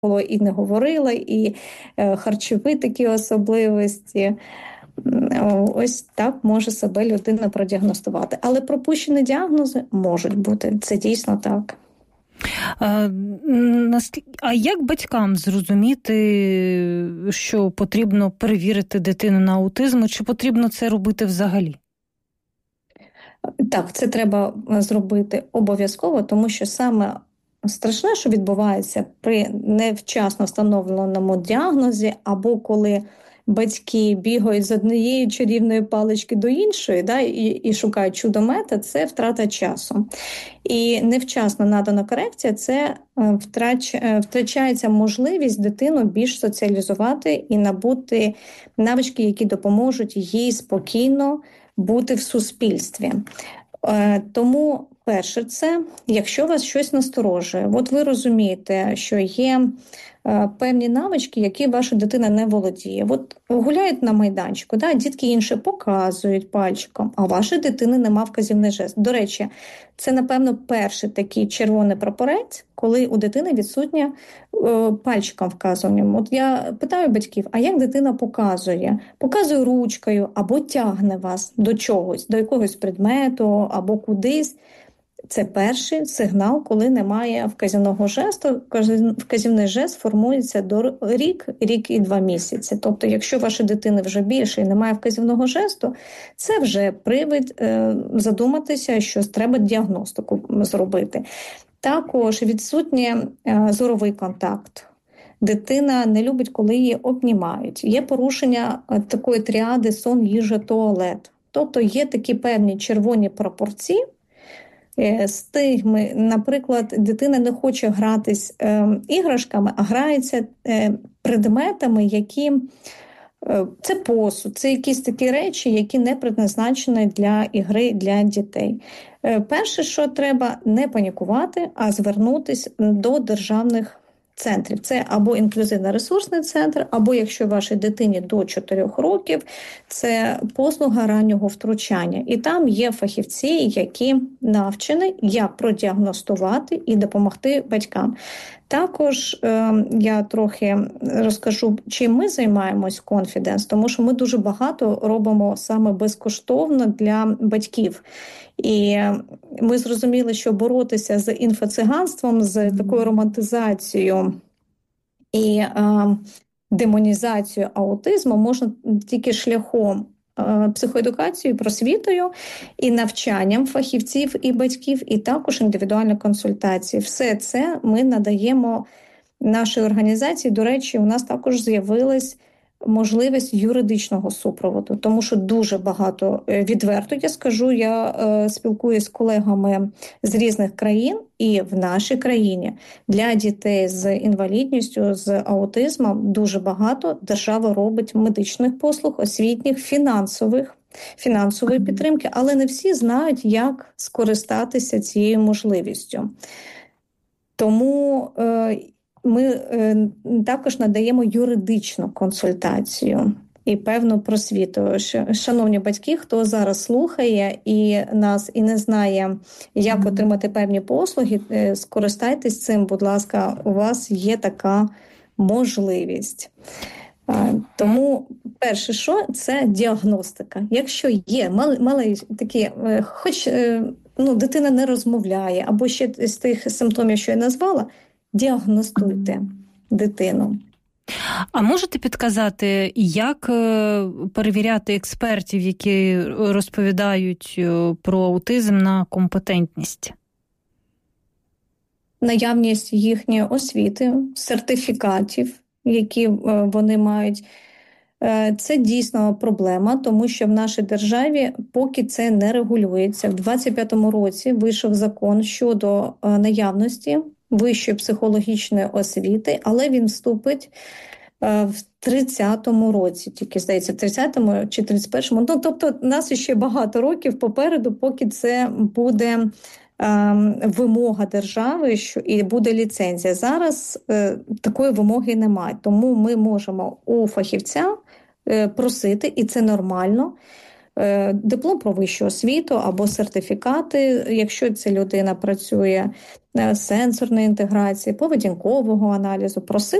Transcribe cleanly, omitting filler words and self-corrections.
і не говорила, і харчові такі особливості. Ось так може себе людина продіагностувати. Але пропущені діагнози можуть бути. Це дійсно так. А як батькам зрозуміти, що потрібно перевірити дитину на аутизм, чи потрібно це робити взагалі? Так, це треба зробити обов'язково, тому що саме страшне, що відбувається при невчасно встановленому діагнозі, або коли батьки бігають з однієї чарівної палички до іншої, і шукають чудомета, це втрата часу. І невчасно надана корекція – це втрачається можливість дитину більш соціалізувати і набути навички, які допоможуть їй спокійно бути в суспільстві. Тому перше, це якщо вас щось насторожує, от ви розумієте, що є певні навички, які ваша дитина не володіє. От гуляють на майданчику, дітки інші показують пальчиком, а у вашої дитини нема вказівний жест. До речі, це, напевно, перший такий червоний прапорець, коли у дитини відсутнє пальчиком вказуванням. От я питаю батьків, а як дитина показує? Показує ручкою або тягне вас до чогось, до якогось предмету або кудись. Це перший сигнал, коли немає вказівного жесту. Вказівний жест формується до рік і 2 місяці. Тобто, якщо ваша дитина вже більше і немає вказівного жесту, це вже привід задуматися, що треба діагностику зробити. Також відсутній зоровий контакт. Дитина не любить, коли її обнімають. Є порушення такої тріади сон, їжа, туалет. Тобто є такі певні червоні пропорції, стигми, наприклад, дитина не хоче гратись іграшками, а грається предметами, які це посуд, це якісь такі речі, які не предназначені для ігри для дітей. Перше, що треба, не панікувати, а звернутися до державних центрів. Це або інклюзивно-ресурсний центр, або, якщо вашій дитині до 4 років, це послуга раннього втручання. І там є фахівці, які навчені, як продіагностувати і допомогти батькам. Також я трохи розкажу, чим ми займаємось Confidence, тому що ми дуже багато робимо саме безкоштовно для батьків. І ми зрозуміли, що боротися з інфоциганством, з такою романтизацією і демонізацією аутизму можна тільки шляхом психоедукацією, просвітою і навчанням фахівців і батьків, і також індивідуальні консультації. Все це ми надаємо нашій організації. До речі, у нас також з'явилась можливість юридичного супроводу, тому що дуже багато, відверто я скажу, я спілкуюся з колегами з різних країн, і в нашій країні для дітей з інвалідністю, з аутизмом дуже багато держава робить медичних послуг, освітніх, фінансової підтримки, але не всі знають, як скористатися цією можливістю. Тому ми також надаємо юридичну консультацію і певну просвіту. Шановні батьки, хто зараз слухає і нас і не знає, як отримати певні послуги, скористайтесь цим, будь ласка, у вас є така можливість. Тому перше, що це діагностика. Якщо є малі такі, хоч дитина не розмовляє, або ще з тих симптомів, що я назвала, діагностуйте дитину. А можете підказати, як перевіряти експертів, які розповідають про аутизм, на компетентність? Наявність їхньої освіти, сертифікатів, які вони мають. Це дійсно проблема, тому що в нашій державі поки це не регулюється. В 2025 році вийшов закон щодо наявності вищої психологічної освіти, але він вступить в 30-му році, тільки, здається, в 30-му чи 31-му. Тобто у нас ще багато років попереду, поки це буде вимога держави, що і буде ліцензія. Зараз такої вимоги немає, тому ми можемо у фахівця просити, і це нормально, диплом про вищу освіту або сертифікати, якщо ця людина працює з сенсорної інтеграції, поведінкового аналізу, просити